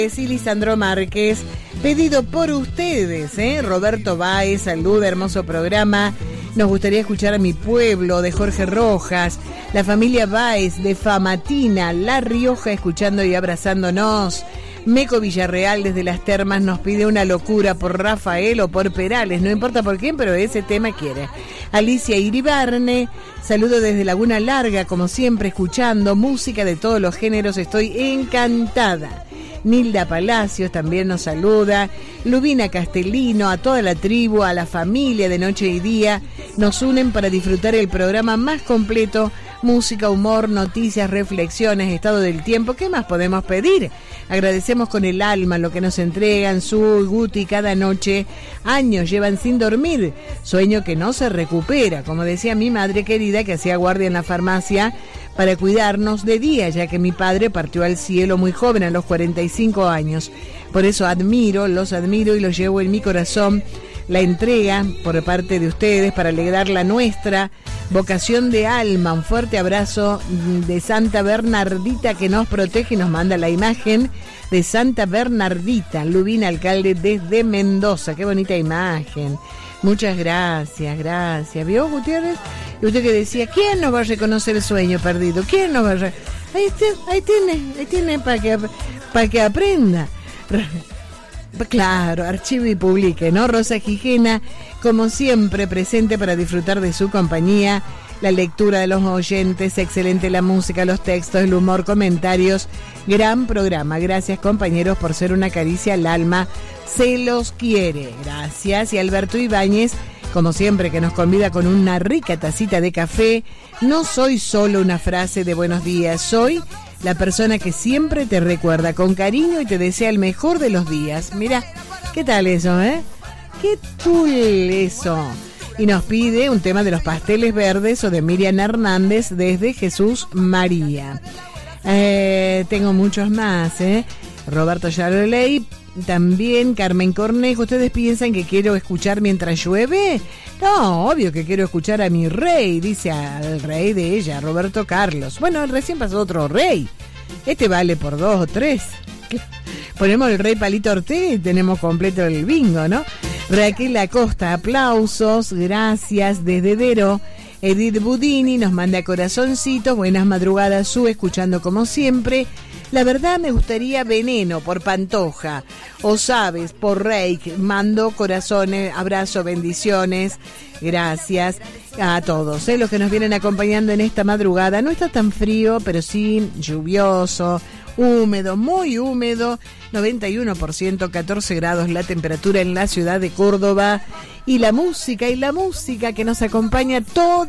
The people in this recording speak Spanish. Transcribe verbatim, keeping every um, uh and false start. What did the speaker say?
y Lisandro Márquez, pedido por ustedes, ¿eh? Roberto Báez, saluda, hermoso programa. Nos gustaría escuchar a Mi Pueblo, de Jorge Rojas. La familia Báez, de Famatina, La Rioja, escuchando y abrazándonos. Meco Villarreal, desde Las Termas, nos pide Una Locura por Rafael o por Perales, no importa por quién, pero ese tema quiere. Alicia Iribarne, saludo desde Laguna Larga, como siempre, escuchando música de todos los géneros, estoy encantada. Nilda Palacios también nos saluda. Lubina Castellino, a toda la tribu, a la familia de Noche y Día, nos unen para disfrutar el programa más completo. Música, humor, noticias, reflexiones, estado del tiempo. ¿Qué más podemos pedir? Agradecemos con el alma lo que nos entregan Su y Guti cada noche. Años llevan sin dormir, sueño que no se recupera, como decía mi madre querida, que hacía guardia en la farmacia para cuidarnos de día, ya que mi padre partió al cielo muy joven, a los cuarenta y cinco años. Por eso admiro, los admiro y los llevo en mi corazón. La entrega por parte de ustedes para alegrar la nuestra vocación de alma. Un fuerte abrazo de Santa Bernardita, que nos protege y nos manda la imagen de Santa Bernardita. Lubina, alcalde desde Mendoza. Qué bonita imagen. Muchas gracias, gracias. ¿Vio, Gutiérrez? Y usted que decía, ¿quién nos va a reconocer el sueño perdido? ¿Quién nos va a re... Ahí, está, ahí tiene, ahí tiene para que, para que aprenda. Claro, archivo y publique, ¿no? Rosa Gijena, como siempre, presente para disfrutar de su compañía, la lectura de los oyentes, excelente la música, los textos, el humor, comentarios, gran programa. Gracias, compañeros, por ser una caricia al alma, se los quiere. Gracias. Y Alberto Ibáñez, como siempre, que nos convida con una rica tacita de café. No soy solo una frase de buenos días, soy la persona que siempre te recuerda con cariño y te desea el mejor de los días. Mira, ¿qué tal eso, eh? ¿Qué tul eso? Y nos pide un tema de los Pasteles Verdes o de Miriam Hernández desde Jesús María. Eh, tengo muchos más, ¿eh? Roberto ya lo leí. También Carmen Cornejo. ¿Ustedes piensan que quiero escuchar mientras llueve? No, obvio que quiero escuchar a mi rey, dice al rey de ella, Roberto Carlos. Bueno, recién pasó otro rey. Este vale por dos o tres. Ponemos el rey Palito Ortega y tenemos completo el bingo, ¿no? Raquel Acosta, aplausos, gracias desde Dero. Edith Budini nos manda corazoncitos, buenas madrugadas, Su, escuchando como siempre. La verdad me gustaría Veneno por Pantoja, o Sabes por Reik. Mando corazones, abrazo, bendiciones, gracias a todos, ¿eh? Los que nos vienen acompañando en esta madrugada. No está tan frío, pero sí lluvioso, húmedo, muy húmedo, noventa y uno por ciento, catorce grados la temperatura en la ciudad de Córdoba. Y la música, y la música que nos acompaña todo